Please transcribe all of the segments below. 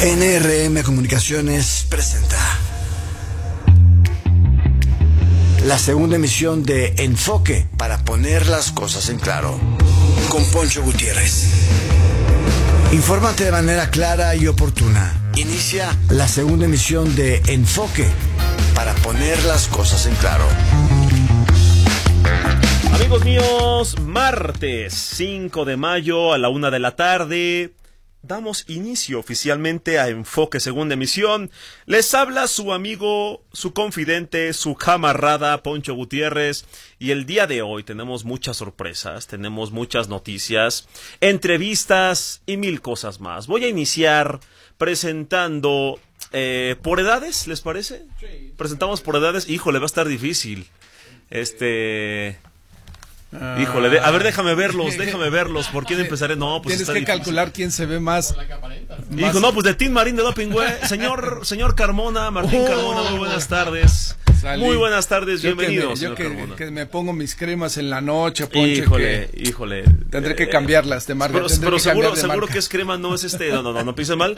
NRM Comunicaciones presenta la segunda emisión de Enfoque, para poner las cosas en claro, con Poncho Gutiérrez. Infórmate de manera clara y oportuna. Inicia la segunda emisión de Enfoque, para poner las cosas en claro. Amigos míos, martes 5 de mayo a la 1 de la tarde. Damos inicio oficialmente a Enfoque Segunda Emisión. Les habla su amigo, su confidente, su camarada Poncho Gutiérrez. Y el día de hoy tenemos muchas sorpresas, tenemos muchas noticias, entrevistas y mil cosas más. Voy a iniciar presentando por edades, ¿les parece? Sí. Presentamos por edades. Híjole, va a estar difícil. Híjole, a ver, déjame verlos. ¿Por quién empezaré? No, pues tienes está que difícil. calcular quién se ve más. Hijo, no, pues de Team Marín de Doping, güey. Señor Carmona, Martín Carmona, muy buenas tardes. Salí. Muy buenas tardes, bienvenido, Yo señor Carmona. que me pongo mis cremas en la noche, Poncho. Híjole. Tendré que cambiarlas de marca. Pero seguro que es crema, no es No pise mal.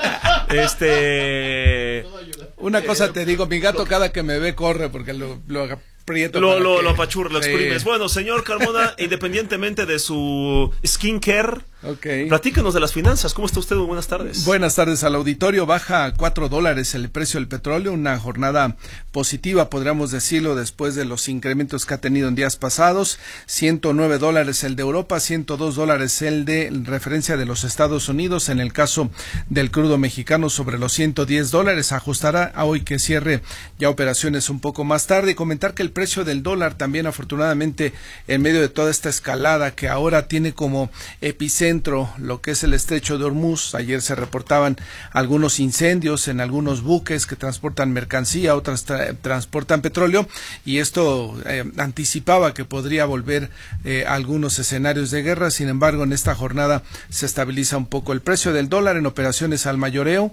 Una cosa te digo, mi gato cada que me ve corre porque lo aprieto. Lo apachurra, lo exprimes. Sí. Bueno, señor Carmona, independientemente de su skincare, okay, platícanos de las finanzas. ¿Cómo está usted? Muy buenas tardes. Buenas tardes al auditorio. Baja a $4 el precio del petróleo, una jornada positiva, podríamos decirlo, después de los incrementos que ha tenido en días pasados. $109 el de Europa, $102 el de referencia de los Estados Unidos. En el caso del crudo mexicano, sobre los $110. Ajustará a hoy que cierre ya operaciones un poco más tarde. Y comentar que el precio del dólar también, afortunadamente, en medio de toda esta escalada que ahora tiene como epicentro lo que es el estrecho de Hormuz. Ayer se reportaban algunos incendios en algunos buques que transportan mercancía, otras transportan petróleo, y esto anticipaba que podría volver algunos escenarios de guerra. Sin embargo, en esta jornada se estabiliza un poco el precio del dólar en operaciones al mayoreo.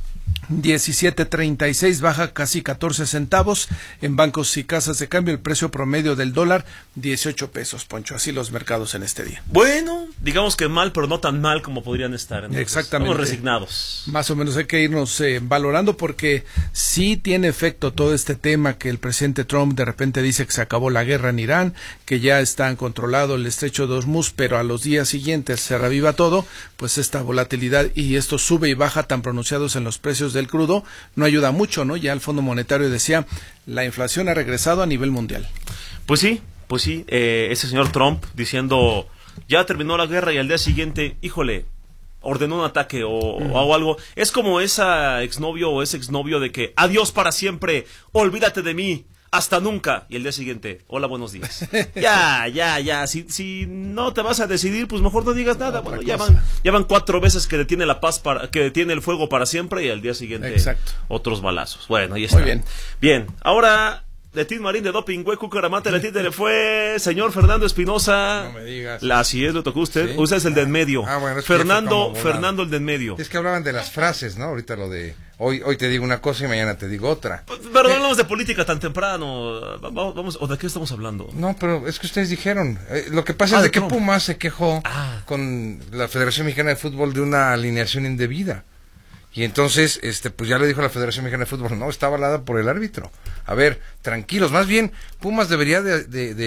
17.36, baja casi 14 centavos. En bancos y casas de cambio el precio promedio del dólar 18 pesos, Poncho. Así los mercados en este día. Bueno, digamos que mal, pero no tan mal como podrían estar. Entonces, exactamente. Estamos resignados. Más o menos hay que irnos valorando, porque sí tiene efecto todo este tema que el presidente Trump de repente dice que se acabó la guerra en Irán, que ya está controlado el estrecho de Hormuz, pero a los días siguientes se reviva todo. Pues esta volatilidad y esto sube y baja tan pronunciados en los precios del crudo no ayuda mucho, ¿no? Ya el Fondo Monetario decía, la inflación ha regresado a nivel mundial. Pues sí, ese señor Trump diciendo, ya terminó la guerra, y al día siguiente, híjole, ordenó un ataque o algo. Es como esa exnovio o ese exnovio de que, adiós para siempre, olvídate de mí, hasta nunca, y el día siguiente, hola, buenos días. Ya, si no te vas a decidir, pues mejor no digas nada. Bueno, ya van 4 veces que detiene la paz, que detiene el fuego para siempre, y al día siguiente, exacto, otros balazos. Bueno, ahí está. Muy bien, ahora de Team Marín de Doping, güey, Cucaramate, le fue señor Fernando Espinosa. No me digas. Así es, le tocó a usted. ¿Sí? Usted es el de en medio. Bueno, Fernando el de en medio. Es que hablaban de las frases, ¿no? Ahorita lo de hoy te digo una cosa y mañana te digo otra. Pero no hablamos de política tan temprano. Vamos, ¿o de qué estamos hablando? No, pero es que ustedes dijeron. Lo que pasa es de que Pumas se quejó con la Federación Mexicana de Fútbol de una alineación indebida. Y entonces, pues ya le dijo a la Federación Mexicana de Fútbol, no, está avalada por el árbitro. A ver, tranquilos, más bien, Pumas debería de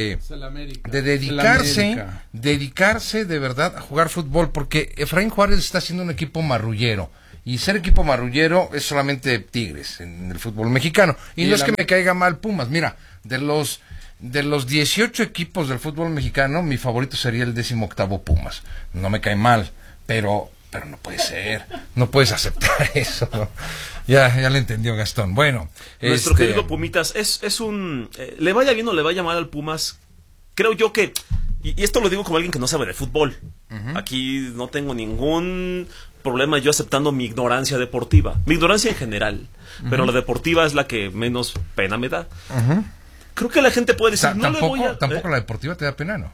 dedicarse de verdad a jugar fútbol, porque Efraín Juárez está haciendo un equipo marrullero. Y ser equipo marrullero es solamente Tigres en el fútbol mexicano. Y no es que me caiga mal Pumas. Mira, de los 18 equipos del fútbol mexicano, mi favorito sería el 18º Pumas. No me cae mal, pero no puede ser, no puedes aceptar eso, ¿no? Ya le entendió Gastón. Bueno, nuestro querido Pumitas es un le vaya bien o le vaya mal al Pumas, creo yo que, y esto lo digo como alguien que no sabe de fútbol. Aquí no tengo ningún problema yo aceptando mi ignorancia deportiva, mi ignorancia en general, pero la deportiva es la que menos pena me da. Creo que la gente puede decir, tampoco la deportiva te da pena, ¿no?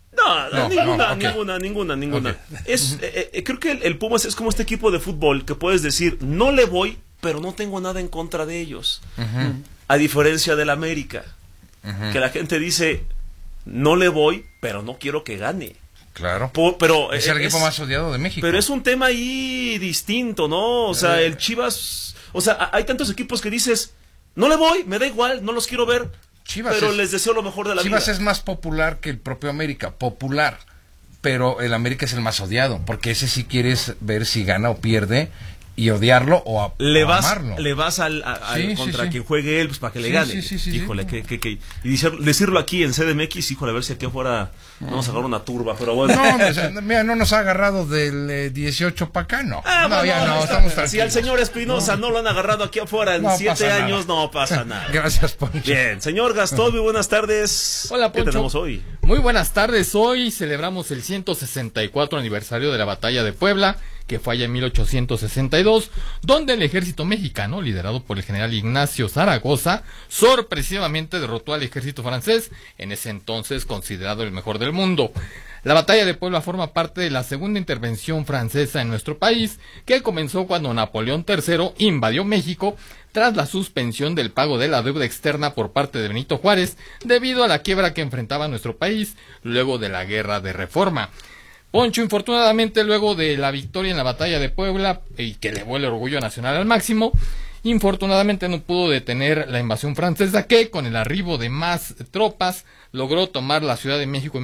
Ninguna. Okay. Creo que el Pumas es como este equipo de fútbol que puedes decir, no le voy, pero no tengo nada en contra de ellos. A diferencia del América, que la gente dice, no le voy, pero no quiero que gane. Claro. Pero es el equipo más odiado de México. Pero es un tema ahí distinto, ¿no? O sea, el Chivas... O sea, hay tantos equipos que dices, no le voy, me da igual, no los quiero ver, pero les deseo lo mejor de la vida. Chivas es más popular que el propio América, popular. Pero el América es el más odiado, porque ese sí quieres ver si gana o pierde y odiarlo o amarlo. Le vas contra quien juegue él, pues para que le gane. Híjole, y decirlo aquí en CDMX, híjole, a ver si aquí afuera vamos a agarrar una turba, pero bueno. No, mira, no nos ha agarrado del 18 para acá, no. Estamos tranquilos. Si al señor Espinosa no lo han agarrado aquí afuera en 7 años, no pasa nada. Gracias, Poncho. Bien, señor Gastón, muy buenas tardes. Hola, Poncho. ¿Qué tenemos hoy? Muy buenas tardes. Hoy celebramos el 164 aniversario de la Batalla de Puebla, que fue allá en 1862, donde el ejército mexicano, liderado por el general Ignacio Zaragoza, sorpresivamente derrotó al ejército francés, en ese entonces considerado el mejor del mundo. La Batalla de Puebla forma parte de la segunda intervención francesa en nuestro país, que comenzó cuando Napoleón III invadió México tras la suspensión del pago de la deuda externa por parte de Benito Juárez, debido a la quiebra que enfrentaba nuestro país luego de la Guerra de Reforma. Poncho, infortunadamente, luego de la victoria en la Batalla de Puebla, y que elevó el orgullo nacional al máximo, infortunadamente no pudo detener la invasión francesa, que con el arribo de más tropas logró tomar la Ciudad de México en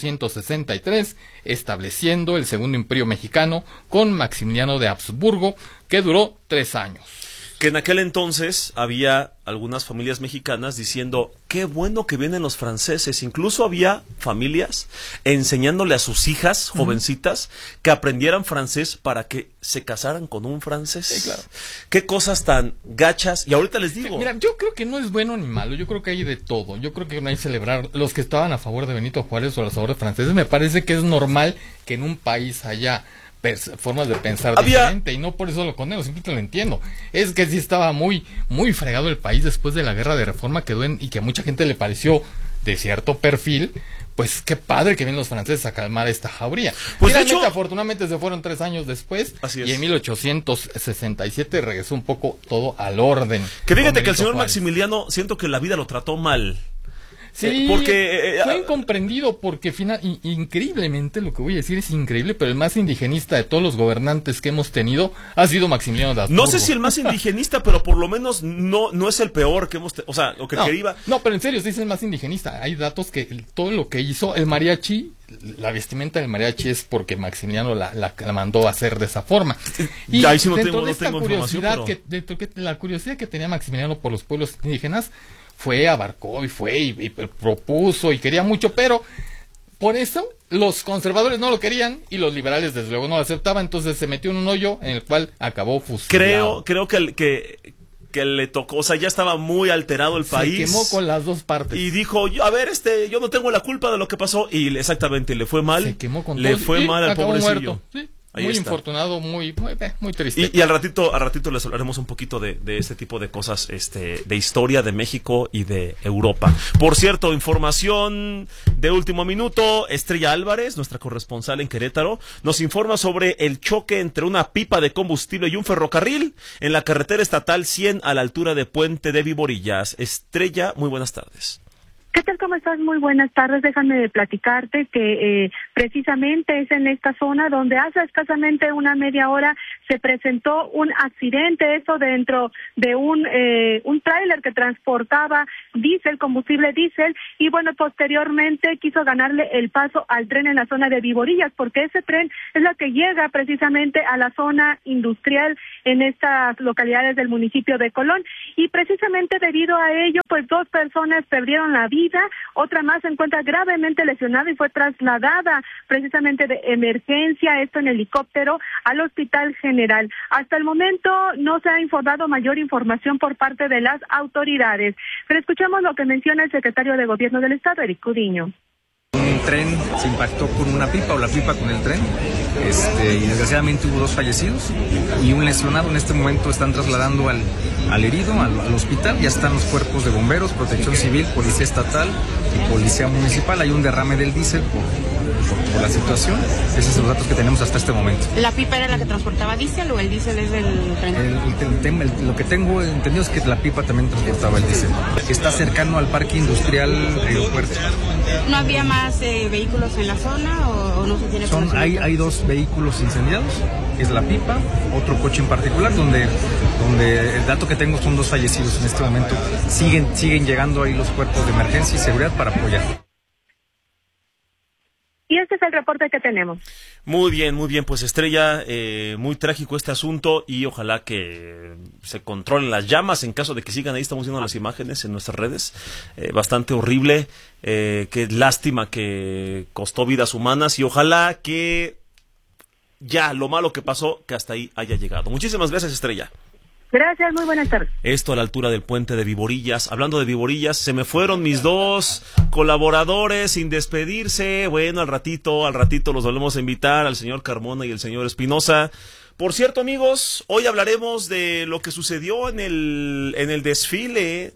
1863, estableciendo el segundo imperio mexicano con Maximiliano de Habsburgo, que duró 3 años. Que en aquel entonces había algunas familias mexicanas diciendo, qué bueno que vienen los franceses. Incluso había familias enseñándole a sus hijas jovencitas que aprendieran francés para que se casaran con un francés. Sí, claro. Qué cosas tan gachas. Y ahorita les digo. Mira, yo creo que no es bueno ni malo. Yo creo que hay de todo. Yo creo que no hay que celebrar los que estaban a favor de Benito Juárez o a favor de franceses. Me parece que es normal que en un país haya formas de pensar diferente, y no por eso lo condeno, simplemente lo entiendo. Es que sí estaba muy fregado el país después de la Guerra de Reforma, y que a mucha gente le pareció de cierto perfil. Pues qué padre que vienen los franceses a calmar esta jauría. Pues finalmente, de hecho, afortunadamente se fueron 3 años después, y en 1867 regresó un poco todo al orden. Que fíjate que el señor Maximiliano, siento que la vida lo trató mal. Sí, porque fue incomprendido, porque increíblemente, lo que voy a decir es increíble, pero el más indigenista de todos los gobernantes que hemos tenido ha sido Maximiliano de Habsburgo. No sé si el más indigenista, pero por lo menos no es el peor que hemos o sea, lo que quería. No, pero en serio, sí es el más indigenista. Hay datos que todo lo que hizo el mariachi, la vestimenta del mariachi es porque Maximiliano la mandó a hacer de esa forma. Y ahí sí dentro de esta curiosidad, la curiosidad que tenía Maximiliano por los pueblos indígenas, abarcó y propuso y quería mucho, pero por eso los conservadores no lo querían y los liberales desde luego no lo aceptaban, entonces se metió en un hoyo en el cual acabó fusilado. Creo que le tocó, o sea, ya estaba muy alterado el país. Se quemó con las dos partes. Y dijo, a ver, yo no tengo la culpa de lo que pasó, y exactamente, le fue mal. Se quemó con le todo, fue mal al pobrecillo. Muerto. Sí. Muy infortunado, muy triste. Y al ratito les hablaremos un poquito de este tipo de cosas, de historia de México y de Europa. Por cierto, información de último minuto, Estrella Álvarez, nuestra corresponsal en Querétaro, nos informa sobre el choque entre una pipa de combustible y un ferrocarril en la carretera estatal 100 a la altura de Puente de Viborillas. Estrella, muy buenas tardes. ¿Qué tal? ¿Cómo estás? Muy buenas tardes. Déjame platicarte que precisamente es en esta zona donde hace escasamente una media hora se presentó un accidente, eso dentro de un tráiler que transportaba combustible diésel, y bueno, posteriormente quiso ganarle el paso al tren en la zona de Viborillas, porque ese tren es la que llega precisamente a la zona industrial en estas localidades del municipio de Colón, y precisamente debido a ello, pues 2 personas perdieron la vida. Otra más se encuentra gravemente lesionada y fue trasladada precisamente de emergencia, esto en helicóptero, al Hospital General. Hasta el momento no se ha informado mayor información por parte de las autoridades, pero escuchemos lo que menciona el secretario de Gobierno del Estado, Eric Cudiño. Un tren se impactó con una pipa o la pipa con el tren, y desgraciadamente hubo 2 fallecidos y un lesionado. En este momento están trasladando al herido al hospital. Ya están los cuerpos de bomberos, protección civil, policía estatal y policía municipal. Hay un derrame del diésel por la situación. Esos son los datos que tenemos hasta este momento. ¿La pipa era la que transportaba diésel o el diésel es del tren? Lo que tengo entendido es que la pipa también transportaba el diésel. Está cercano al parque industrial aeropuerto. ¿No había más vehículos en la zona o no se tiene conocimiento? Hay 2 vehículos incendiados, es la pipa, otro coche en particular, donde el dato que tengo son 2 fallecidos en este momento. Siguen llegando ahí los cuerpos de emergencia y seguridad para apoyar. Y este es el reporte que tenemos. Muy bien, pues Estrella, muy trágico este asunto y ojalá que se controlen las llamas en caso de que sigan ahí. Estamos viendo las imágenes en nuestras redes, bastante horrible, qué lástima que costó vidas humanas y ojalá que ya lo malo que pasó, que hasta ahí haya llegado. Muchísimas gracias, Estrella. Gracias, muy buenas tardes. Esto a la altura del puente de Viborillas. Hablando de Viborillas, se me fueron mis 2 colaboradores sin despedirse. Bueno, al ratito los volvemos a invitar, al señor Carmona y el señor Espinosa. Por cierto, amigos, hoy hablaremos de lo que sucedió en el desfile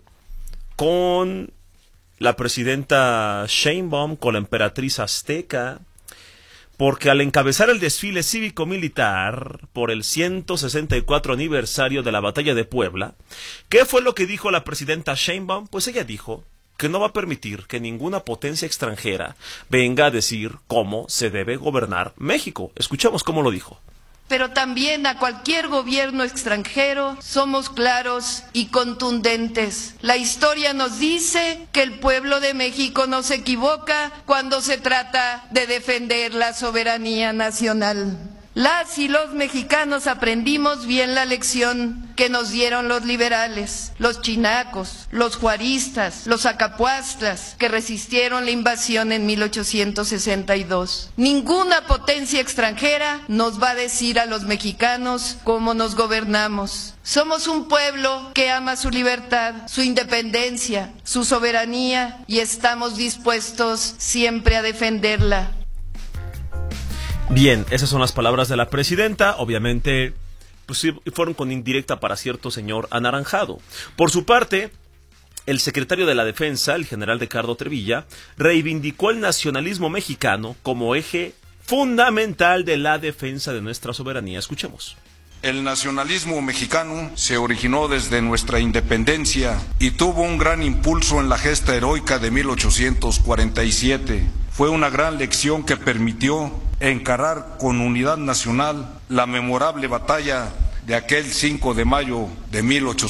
con la presidenta Sheinbaum, con la emperatriz azteca. Porque al encabezar el desfile cívico-militar por el 164 aniversario de la Batalla de Puebla, ¿qué fue lo que dijo la presidenta Sheinbaum? Pues ella dijo que no va a permitir que ninguna potencia extranjera venga a decir cómo se debe gobernar México. Escuchamos cómo lo dijo. Pero también a cualquier gobierno extranjero somos claros y contundentes. La historia nos dice que el pueblo de México no se equivoca cuando se trata de defender la soberanía nacional. Las y los mexicanos aprendimos bien la lección que nos dieron los liberales, los chinacos, los juaristas, los acapuastlas, que resistieron la invasión en 1862. Ninguna potencia extranjera nos va a decir a los mexicanos cómo nos gobernamos. Somos un pueblo que ama su libertad, su independencia, su soberanía y estamos dispuestos siempre a defenderla. Bien, esas son las palabras de la presidenta, obviamente pues sí, fueron con indirecta para cierto señor anaranjado. Por su parte, el secretario de la Defensa, el general Ricardo Trevilla, reivindicó el nacionalismo mexicano como eje fundamental de la defensa de nuestra soberanía. Escuchemos. El nacionalismo mexicano se originó desde nuestra independencia y tuvo un gran impulso en la gesta heroica de 1847. Fue una gran lección que permitió encarar con unidad nacional la memorable batalla de aquel 5 de mayo de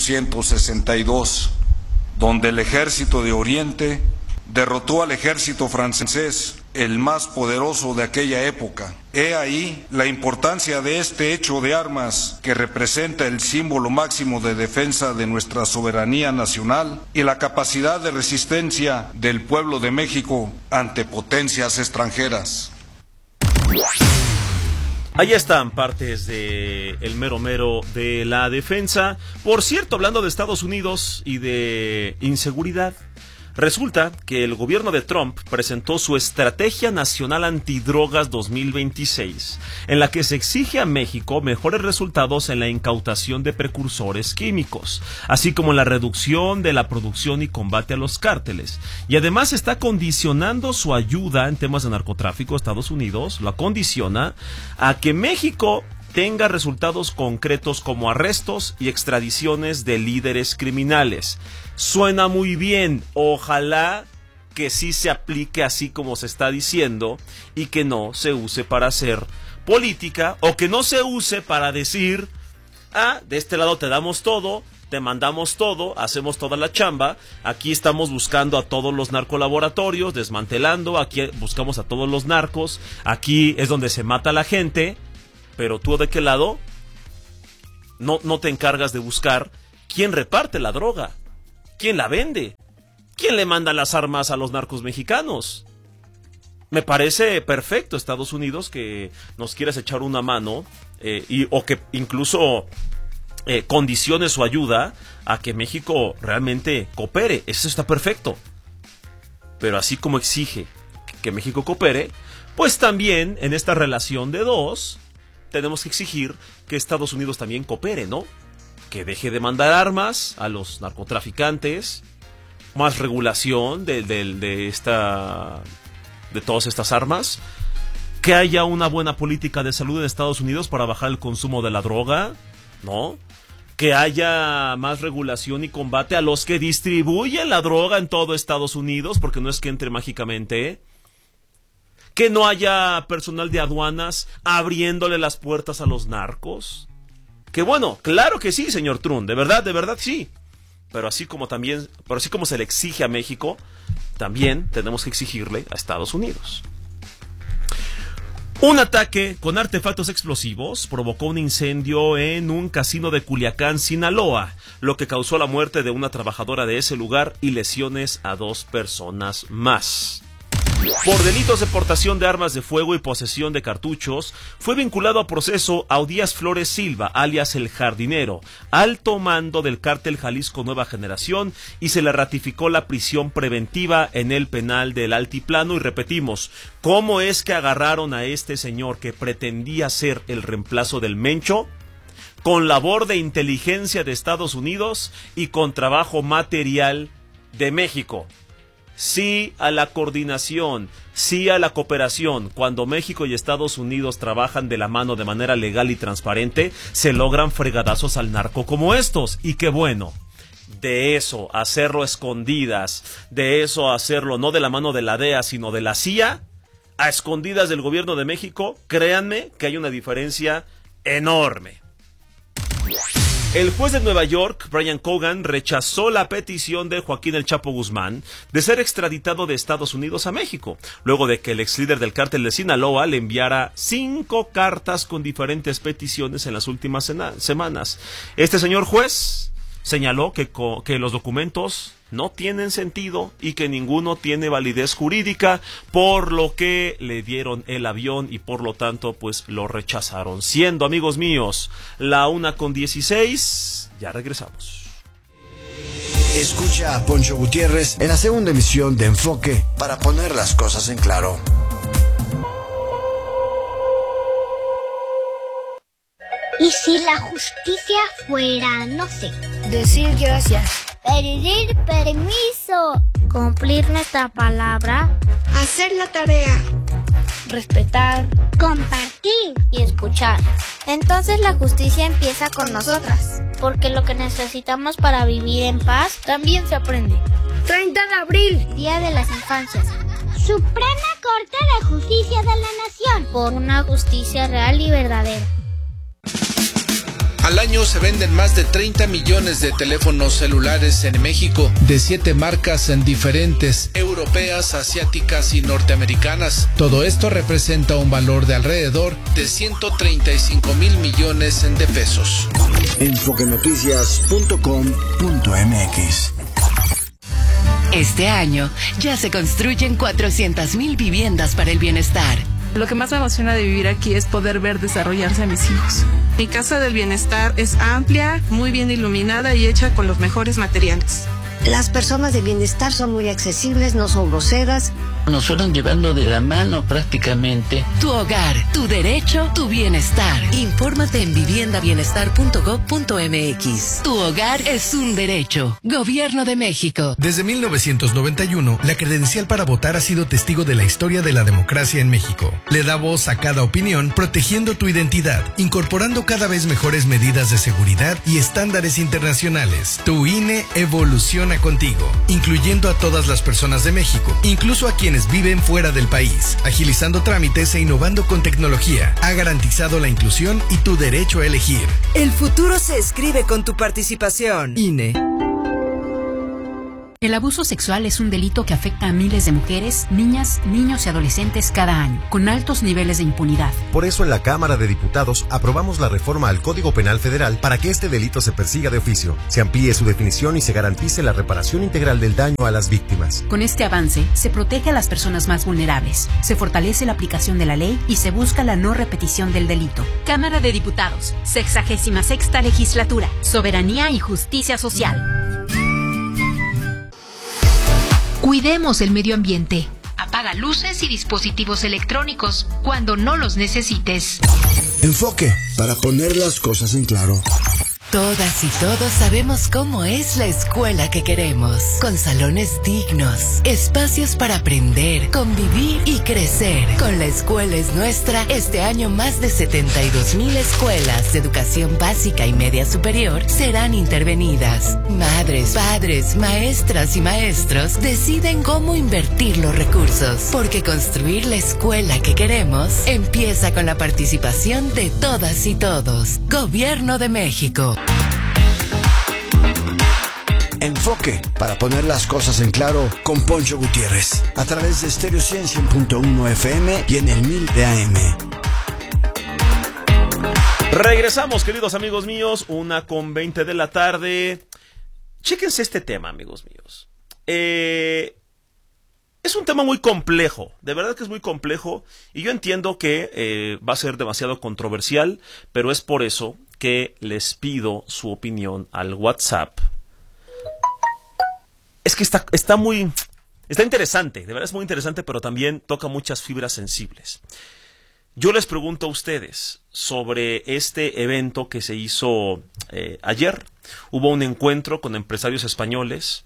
1862, donde el ejército de Oriente derrotó al ejército francés, el más poderoso de aquella época. He ahí la importancia de este hecho de armas que representa el símbolo máximo de defensa de nuestra soberanía nacional y la capacidad de resistencia del pueblo de México ante potencias extranjeras. Ahí están partes de el mero de la defensa. Por cierto, hablando de Estados Unidos y de inseguridad, resulta que el gobierno de Trump presentó su Estrategia Nacional Antidrogas 2026, en la que se exige a México mejores resultados en la incautación de precursores químicos, así como en la reducción de la producción y combate a los cárteles. Y además está condicionando su ayuda en temas de narcotráfico. Estados Unidos lo acondiciona a que México tenga resultados concretos como arrestos y extradiciones de líderes criminales. Suena muy bien, ojalá que sí se aplique así como se está diciendo y que no se use para hacer política o que no se use para decir, de este lado te damos todo, te mandamos todo, hacemos toda la chamba, aquí estamos buscando a todos los narcolaboratorios, desmantelando, aquí buscamos a todos los narcos, aquí es donde se mata a la gente. Pero tú, ¿de qué lado? No te encargas de buscar quién reparte la droga, quién la vende, quién le manda las armas a los narcos mexicanos. Me parece perfecto, Estados Unidos, que nos quieras echar una mano o que incluso condicione su ayuda a que México realmente coopere. Eso está perfecto. Pero así como exige que México coopere, pues también en esta relación de dos tenemos que exigir que Estados Unidos también coopere, ¿no? Que deje de mandar armas a los narcotraficantes, más regulación de todas estas armas, que haya una buena política de salud en Estados Unidos para bajar el consumo de la droga, ¿no? Que haya más regulación y combate a los que distribuyen la droga en todo Estados Unidos, porque no es que entre mágicamente. Que no haya personal de aduanas abriéndole las puertas a los narcos. Que bueno, claro que sí, señor Trump, de verdad sí. Pero así como se le exige a México, también tenemos que exigirle a Estados Unidos. Un ataque con artefactos explosivos provocó un incendio en un casino de Culiacán, Sinaloa, lo que causó la muerte de una trabajadora de ese lugar y lesiones a 2 personas más. Por delitos de portación de armas de fuego y posesión de cartuchos, fue vinculado a proceso Audías Flores Silva, alias El Jardinero, alto mando del cártel Jalisco Nueva Generación, y se le ratificó la prisión preventiva en el penal del Altiplano. Y repetimos, ¿cómo es que agarraron a este señor que pretendía ser el reemplazo del Mencho? Con labor de inteligencia de Estados Unidos y con trabajo material de México. Sí a la coordinación, sí a la cooperación. Cuando México y Estados Unidos trabajan de la mano de manera legal y transparente, se logran fregadazos al narco como estos. Y qué bueno. De eso, hacerlo a escondidas, de eso hacerlo no de la mano de la DEA, sino de la CIA, a escondidas del gobierno de México, créanme que hay una diferencia enorme. El juez de Nueva York, Brian Cogan, rechazó la petición de Joaquín El Chapo Guzmán de ser extraditado de Estados Unidos a México, luego de que el ex líder del cártel de Sinaloa le enviara 5 cartas con diferentes peticiones en las últimas semanas. Este señor juez señaló que los documentos no tienen sentido y que ninguno tiene validez jurídica, por lo que le dieron el avión y por lo tanto pues lo rechazaron. Siendo, amigos míos, la 1:16, ya regresamos. Escucha a Poncho Gutiérrez en la segunda emisión de Enfoque para poner las cosas en claro. ¿Y si la justicia fuera, no sé, decir gracias, pedir permiso, cumplir nuestra palabra, hacer la tarea, respetar, compartir y escuchar? Entonces la justicia empieza con nosotras, porque lo que necesitamos para vivir en paz también se aprende. 30 de abril, Día de las Infancias. Suprema Corte de Justicia de la Nación, por una justicia real y verdadera. Al año se venden más de 30 millones de teléfonos celulares en México, de 7 marcas diferentes, europeas, asiáticas y norteamericanas. Todo esto representa un valor de alrededor de 135,000 millones de pesos. Enfoquenoticias.com.mx. Este año ya se construyen 400,000 viviendas para el bienestar. Lo que más me emociona de vivir aquí es poder ver desarrollarse a mis hijos. Mi casa del bienestar es amplia, muy bien iluminada y hecha con los mejores materiales. Las personas de bienestar son muy accesibles, no son groseras. Nos fueron llevando de la mano prácticamente. Tu hogar, tu derecho, tu bienestar. Infórmate en viviendabienestar.gov.mx. Tu hogar es un derecho. Gobierno de México. Desde 1991, la credencial para votar ha sido testigo de la historia de la democracia en México. Le da voz a cada opinión, protegiendo tu identidad, incorporando cada vez mejores medidas de seguridad y estándares internacionales. Tu INE evoluciona contigo, incluyendo a todas las personas de México, incluso a quienes viven fuera del país, agilizando trámites e innovando con tecnología. Ha garantizado la inclusión y tu derecho a elegir. El futuro se escribe con tu participación. INE. El abuso sexual es un delito que afecta a miles de mujeres, niñas, niños y adolescentes cada año, con altos niveles de impunidad. Por eso en la Cámara de Diputados aprobamos la reforma al Código Penal Federal para que este delito se persiga de oficio, se amplíe su definición y se garantice la reparación integral del daño a las víctimas. Con este avance, se protege a las personas más vulnerables, se fortalece la aplicación de la ley y se busca la no repetición del delito. Cámara de Diputados, 66ª Legislatura, Soberanía y Justicia Social. Cuidemos el medio ambiente. Apaga luces y dispositivos electrónicos cuando no los necesites. Enfoque, para poner las cosas en claro. Todas y todos sabemos cómo es la escuela que queremos, con salones dignos, espacios para aprender, convivir y crecer. Con La Escuela es Nuestra, este año más de 72,000 escuelas de educación básica y media superior serán intervenidas. Madres, padres, maestras y maestros deciden cómo invertir los recursos, porque construir la escuela que queremos empieza con la participación de todas y todos. Gobierno de México. Enfoque, para poner las cosas en claro, con Poncho Gutiérrez, a través de Stereo 100.1 FM y en el 1000 de AM. Regresamos, queridos amigos míos, 1:20 de la tarde. Chéquense este tema, amigos míos. Es un tema muy complejo, de verdad que es muy complejo, y yo entiendo que va a ser demasiado controversial, pero es por eso que les pido su opinión al WhatsApp. Es que está interesante, de verdad es muy interesante, pero también toca muchas fibras sensibles. Yo les pregunto a ustedes sobre este evento que se hizo ayer. Hubo un encuentro con empresarios españoles.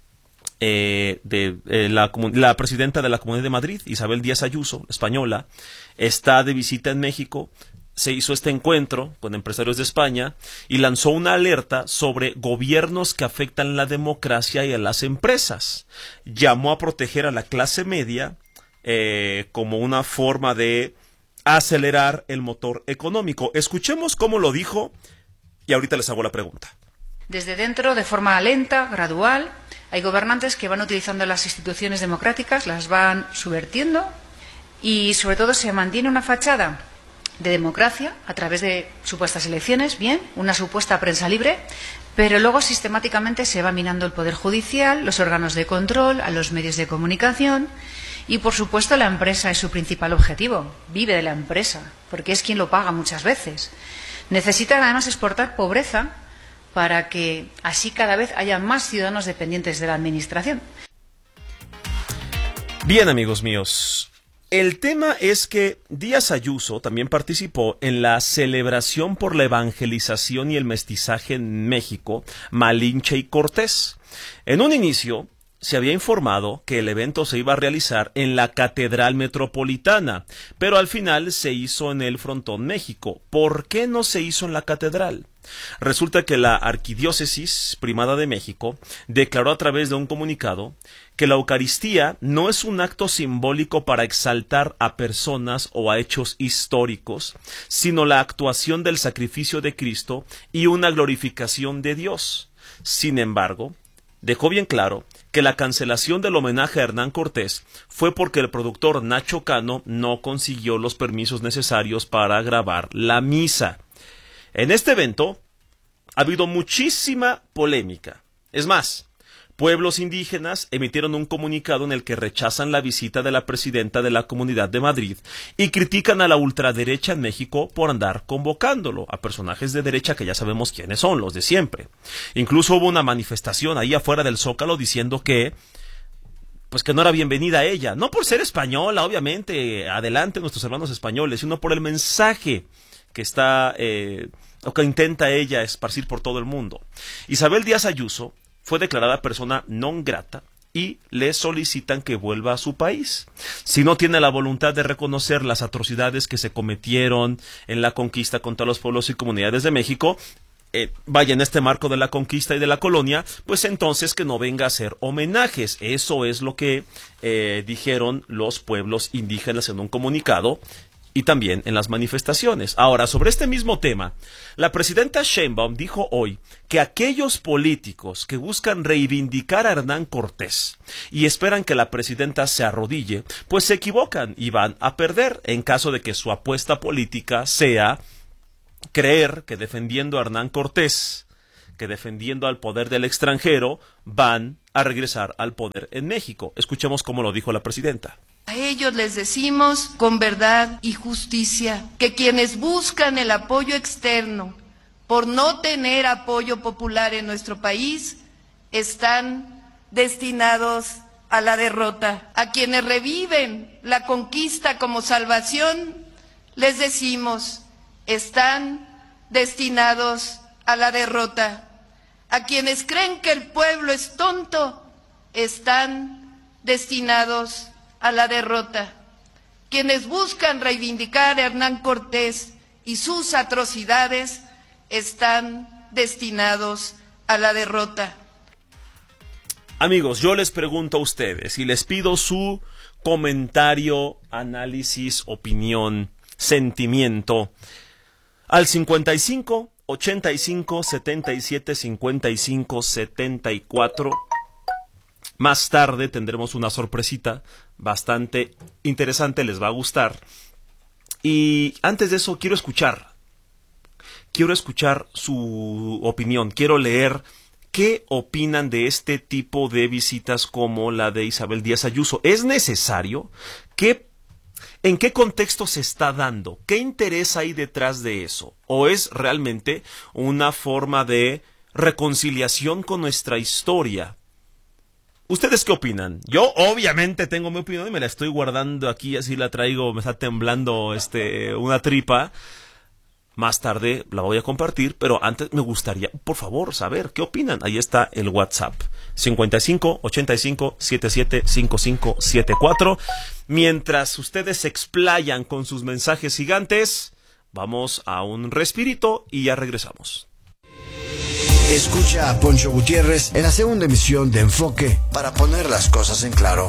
La presidenta de la Comunidad de Madrid, Isabel Díaz Ayuso, española, está de visita en México. Se hizo este encuentro con empresarios de España y lanzó una alerta sobre gobiernos que afectan la democracia y a las empresas. Llamó a proteger a la clase media como una forma de acelerar el motor económico. Escuchemos cómo lo dijo y ahorita les hago la pregunta. Desde dentro, de forma lenta, gradual, hay gobernantes que van utilizando las instituciones democráticas, las van subvirtiendo y sobre todo se mantiene una fachada de democracia a través de supuestas elecciones, bien, una supuesta prensa libre, pero luego sistemáticamente se va minando el poder judicial, los órganos de control, a los medios de comunicación y, por supuesto, la empresa es su principal objetivo, vive de la empresa, porque es quien lo paga muchas veces. Necesitan además exportar pobreza para que así cada vez haya más ciudadanos dependientes de la administración. Bien, amigos míos. El tema es que Díaz Ayuso también participó en la celebración por la evangelización y el mestizaje en México, Malinche y Cortés. En un inicio se había informado que el evento se iba a realizar en la Catedral Metropolitana, pero al final se hizo en el Frontón México. ¿Por qué no se hizo en la Catedral? Resulta que la Arquidiócesis Primada de México declaró a través de un comunicado que la Eucaristía no es un acto simbólico para exaltar a personas o a hechos históricos, sino la actuación del sacrificio de Cristo y una glorificación de Dios. Sin embargo, dejó bien claro que la cancelación del homenaje a Hernán Cortés fue porque el productor Nacho Cano no consiguió los permisos necesarios para grabar la misa. En este evento ha habido muchísima polémica. Es más, pueblos indígenas emitieron un comunicado en el que rechazan la visita de la presidenta de la Comunidad de Madrid y critican a la ultraderecha en México por andar convocándolo a personajes de derecha que ya sabemos quiénes son, los de siempre. Incluso hubo una manifestación ahí afuera del Zócalo diciendo que no era bienvenida a ella, no por ser española, obviamente, adelante nuestros hermanos españoles, sino por el mensaje que está o que intenta ella esparcir por todo el mundo. Isabel Díaz Ayuso fue declarada persona non grata y le solicitan que vuelva a su país. Si no tiene la voluntad de reconocer las atrocidades que se cometieron en la conquista contra los pueblos y comunidades de México, vaya en este marco de la conquista y de la colonia, pues entonces que no venga a hacer homenajes. Eso es lo que dijeron los pueblos indígenas en un comunicado y también en las manifestaciones. Ahora, sobre este mismo tema, la presidenta Sheinbaum dijo hoy que aquellos políticos que buscan reivindicar a Hernán Cortés y esperan que la presidenta se arrodille, pues se equivocan y van a perder en caso de que su apuesta política sea creer que defendiendo a Hernán Cortés, que defendiendo al poder del extranjero, van a regresar al poder en México. Escuchemos cómo lo dijo la presidenta. A ellos les decimos con verdad y justicia que quienes buscan el apoyo externo por no tener apoyo popular en nuestro país están destinados a la derrota. A quienes reviven la conquista como salvación les decimos están destinados a la derrota. A quienes creen que el pueblo es tonto, están destinados a la derrota. Quienes buscan reivindicar a Hernán Cortés y sus atrocidades, están destinados a la derrota. Amigos, yo les pregunto a ustedes y les pido su comentario, análisis, opinión, sentimiento al 55 85 77 55 74. Más tarde tendremos una sorpresita bastante interesante, les va a gustar. Y antes de eso quiero escuchar su opinión, quiero leer qué opinan de este tipo de visitas como la de Isabel Díaz Ayuso. ¿Es necesario? ¿En qué contexto se está dando? ¿Qué interés hay detrás de eso? ¿O es realmente una forma de reconciliación con nuestra historia? ¿Ustedes qué opinan? Yo obviamente tengo mi opinión y me la estoy guardando aquí, así la traigo, me está temblando una tripa. Más tarde la voy a compartir, pero antes me gustaría, por favor, saber qué opinan. Ahí está el WhatsApp, 55 85 77 55 74. Mientras ustedes se explayan con sus mensajes gigantes, vamos a un respirito y ya regresamos. Escucha a Poncho Gutiérrez en la segunda emisión de Enfoque para poner las cosas en claro.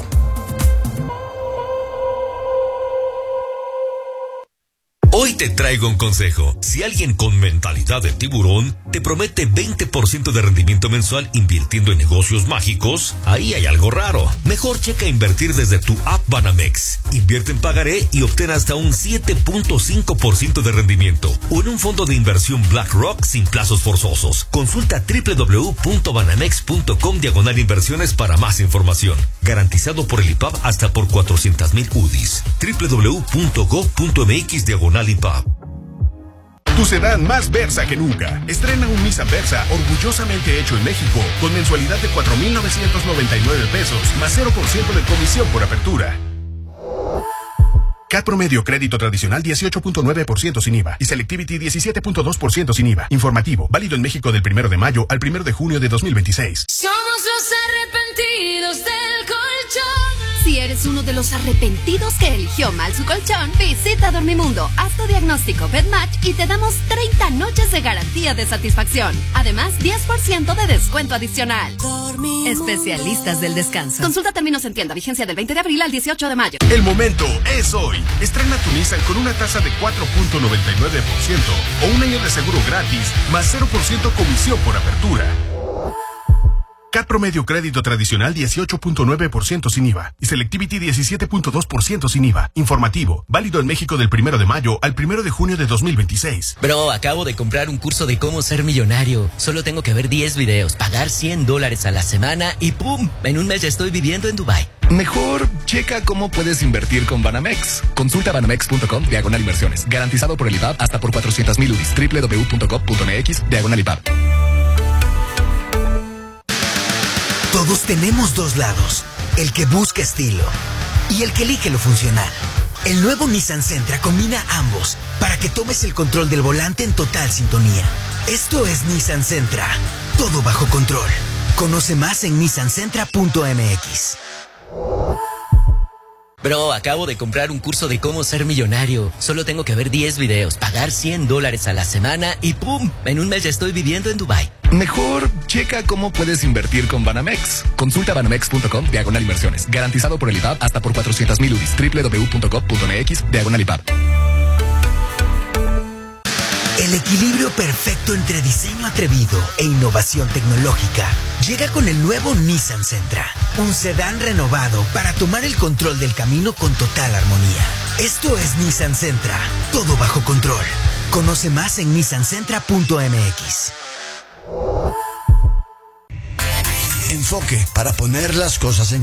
Hoy te traigo un consejo. Si alguien con mentalidad de tiburón te promete 20% de rendimiento mensual invirtiendo en negocios mágicos, ahí hay algo raro. Mejor checa invertir desde tu app Banamex. Invierte en pagaré y obtén hasta un 7.5% de rendimiento. O en un fondo de inversión BlackRock sin plazos forzosos. Consulta www.banamex.com/inversiones para más información. Garantizado por el IPAB hasta por 400,000 UDIs. www.go.mx/IPAB. Tu sedán más Versa que nunca. Estrena un Nissan Versa orgullosamente hecho en México con mensualidad de 4,999 pesos más 0% de comisión por apertura. CAT promedio crédito tradicional 18.9% sin IVA y Selectivity 17.2% sin IVA. Informativo, válido en México del 1 de mayo al 1 de junio de 2026. Somos los arrepentidos del colchón. Si eres uno de los arrepentidos que eligió mal su colchón, visita Dormimundo, haz tu diagnóstico BedMatch y te damos 30 noches de garantía de satisfacción. Además, 10% de descuento adicional. Dormimundo. Especialistas del descanso. Consulta términos en tienda, vigencia del 20 de abril al 18 de mayo. El momento es hoy. Estrena tu Nissan con una tasa de 4.99% o un año de seguro gratis más 0% comisión por apertura. CAT promedio crédito tradicional 18.9% sin IVA y Selectivity 17.2% sin IVA. Informativo, válido en México del 1 de mayo al 1 de junio de 2026. Bro, acabo de comprar un curso de cómo ser millonario. Solo tengo que ver 10 videos, pagar $100 a la semana y ¡pum! En un mes ya estoy viviendo en Dubái. Mejor checa cómo puedes invertir con Banamex. Consulta banamex.com/inversiones. Garantizado por el IPAB hasta por 400,000 UDIs. www.gov.mx/IPAB. Todos tenemos dos lados, el que busca estilo y el que elige lo funcional. El nuevo Nissan Sentra combina ambos para que tomes el control del volante en total sintonía. Esto es Nissan Sentra, todo bajo control. Conoce más en nissansentra.mx. Bro, acabo de comprar un curso de cómo ser millonario. Solo tengo que ver 10 videos, pagar $100 a la semana y ¡pum! En un mes ya estoy viviendo en Dubái. Mejor checa cómo puedes invertir con Banamex. Consulta banamex.com/inversiones. Garantizado por el IPAB hasta por 400,000 UDIs. www.gov.mx/IPAB. El equilibrio perfecto entre diseño atrevido e innovación tecnológica llega con el nuevo Nissan Sentra, un sedán renovado para tomar el control del camino con total armonía. Esto es Nissan Sentra, todo bajo control. Conoce más en nissansentra.mx. Enfoque para poner las cosas en